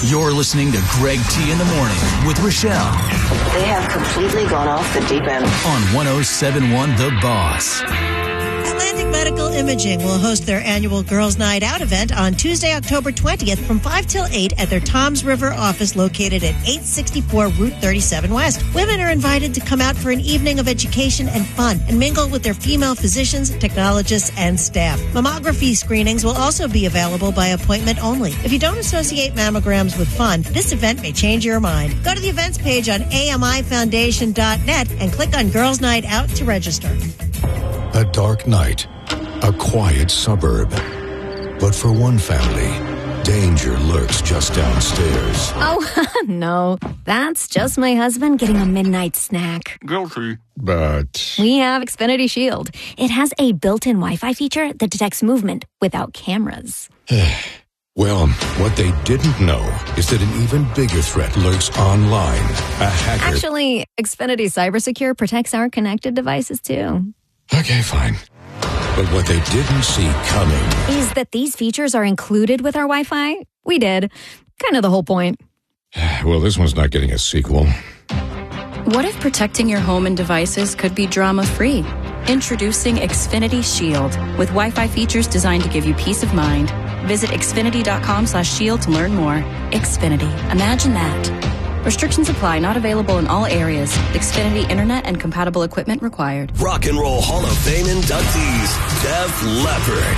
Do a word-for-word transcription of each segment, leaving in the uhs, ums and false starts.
You're listening to Greg T in the Morning with Rochelle. They have completely gone off the deep end. On one oh seven point one The Boss. Atlantic Medical Imaging will host their annual Girls Night Out event on Tuesday, October twentieth from five till eight at their Toms River office located at eight sixty-four Route thirty-seven West. Women are invited to come out for an evening of education and fun and mingle with their female physicians, technologists, and staff. Mammography screenings will also be available by appointment only. If you don't associate mammograms with fun, this event may change your mind. Go to the events page on A M I foundation dot net and click on Girls Night Out to register. A dark night, a quiet suburb. But for one family, danger lurks just downstairs. Oh, no. That's just my husband getting a midnight snack. Guilty. But We have Xfinity Shield. It has a built-in Wi-Fi feature that detects movement without cameras. well, what they didn't know is that an even bigger threat lurks online. A hacker. Actually, Xfinity CyberSecure protects our connected devices, too. Okay, fine. But what they didn't see coming Is that these features are included with our Wi-Fi? We did. Kind of the whole point. Well, this one's not getting a sequel. What if protecting your home and devices could be drama-free? Introducing Xfinity Shield with Wi-Fi features designed to give you peace of mind. Visit xfinity.com slash shield to learn more. Xfinity. Imagine that. Restrictions apply. Not available in all areas. Xfinity Internet and compatible equipment required. Rock and Roll Hall of Fame inductees, Def Leppard.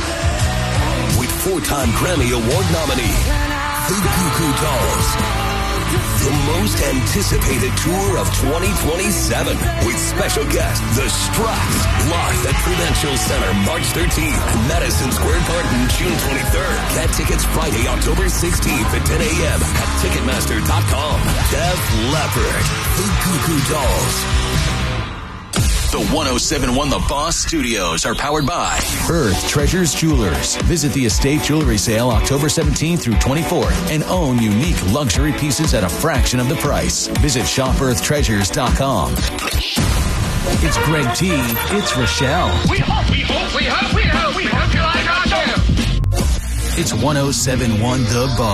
With four-time Grammy Award nominee, The Goo Goo Dolls. The most anticipated tour of twenty twenty-seven with special guest, The Struts, live at Prudential Center March thirteenth, Madison Square Garden June twenty-third. Get tickets Friday, October sixteenth at ten a.m. at Ticketmaster dot com. Def Leppard, The Goo Goo Dolls. The one oh seven point one The Boss Studios are powered by Earth Treasures Jewelers. Visit the Estate Jewelry Sale October seventeenth through twenty-fourth and own unique luxury pieces at a fraction of the price. Visit shop earth treasures dot com. It's Greg T. It's Rochelle. We hope, we hope, we hope, we hope, we hope you like our show. It's one oh seven point one The Boss.